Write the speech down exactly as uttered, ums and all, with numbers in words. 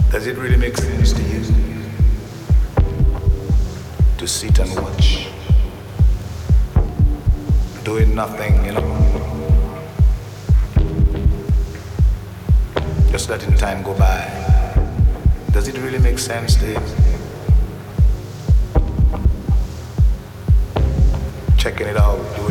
Does it really make sense to you to sit and watch, doing nothing, you know? Just letting time go by. Does it really make sense to you? Checking it out, doing